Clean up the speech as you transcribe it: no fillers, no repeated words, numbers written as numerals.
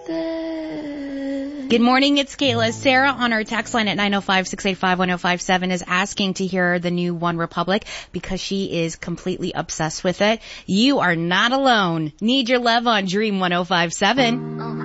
Good morning, it's Kayla. Sarah on our text line at 905-685-1057 is asking to hear the new One Republic because she is completely obsessed with it. You are not alone. Need Your Love on Dream 105.7.